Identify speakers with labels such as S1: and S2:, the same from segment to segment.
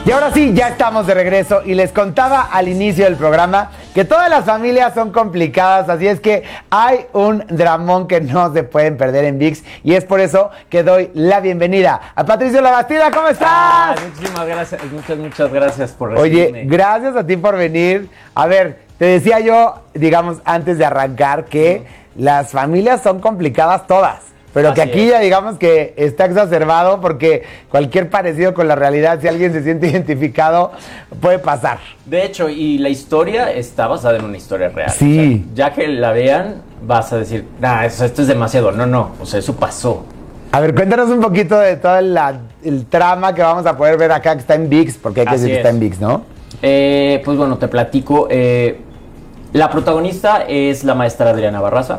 S1: Y ahora sí, ya estamos de regreso y les contaba al inicio del programa que todas las familias son complicadas, así es que hay un dramón que no se pueden perder en ViX y es por eso que doy la bienvenida a Patricio Labastida. ¿Cómo estás?
S2: Muchísimas gracias, muchas gracias por recibirme.
S1: Oye, gracias a ti por venir. A ver, te decía yo, digamos, antes de arrancar que las familias son complicadas todas. Pero
S2: Así
S1: que aquí
S2: es.
S1: ya digamos que está exacerbado porque cualquier parecido con la realidad, si alguien se siente identificado, puede pasar.
S2: De hecho, y la historia está basada en una historia real.
S1: Sí.
S2: O sea, ya que la vean, vas a decir, esto es demasiado. No, o sea, eso pasó.
S1: A ver, cuéntanos un poquito de todo el trama que vamos a poder ver acá, que está en ViX, porque hay que
S2: Así
S1: decir que está
S2: es.
S1: en ViX, ¿no?
S2: Pues bueno, te platico. La protagonista es la maestra Adriana Barraza.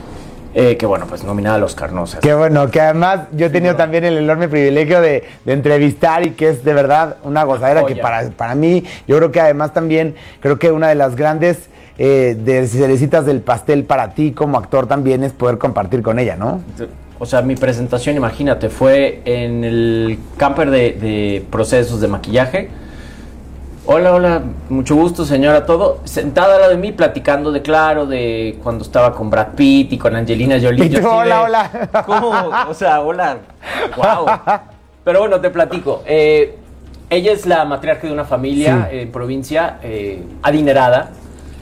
S2: Que bueno, pues nominada al Oscar, ¿no? O sea,
S1: Qué bueno, que además yo he tenido también el enorme privilegio de entrevistar y que es de verdad una gozadera que
S2: joya.
S1: para mí, yo creo que además también, creo que una de las grandes de cerecitas del pastel para ti como actor también es poder compartir con ella, ¿no?
S2: O sea, mi presentación, imagínate, fue en el camper de procesos de maquillaje. Hola, mucho gusto, señora, todo. Sentada al lado de mí, platicando de cuando estaba con Brad Pitt y con Angelina Jolie.
S1: Y tú,
S2: Yo así
S1: hola.
S2: ¿Cómo? O sea, hola, wow. Pero bueno, te platico. Ella es la matriarca de una familia
S1: Sí.
S2: en provincia adinerada.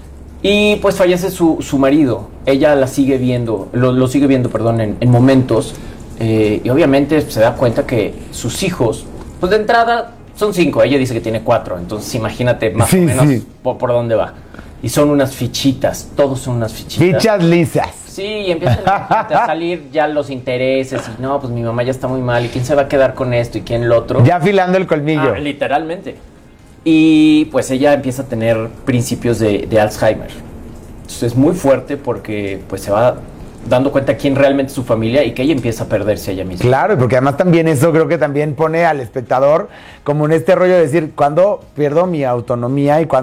S2: Y pues fallece su marido. Ella la sigue viendo, lo sigue viendo, perdón, en momentos. Y obviamente se da cuenta que sus hijos, pues de entrada son 5, ella dice que tiene 4. Entonces imagínate más
S1: Sí,
S2: o menos
S1: sí.
S2: por dónde va. Y son unas fichitas, todos son unas fichitas.
S1: Fichas lisas.
S2: Sí, y empiezan a salir ya los intereses. Y no, pues mi mamá ya está muy mal. ¿Y quién se va a quedar con esto? ¿Y quién lo otro?
S1: Ya afilando el colmillo.
S2: Literalmente. Y pues ella empieza a tener principios de Alzheimer. Entonces es muy fuerte porque pues se va dando cuenta quién realmente es su familia y que ella empieza a perderse a ella misma.
S1: Claro, porque además también eso creo que también pone al espectador como en este rollo de decir, ¿cuándo pierdo mi autonomía y cuándo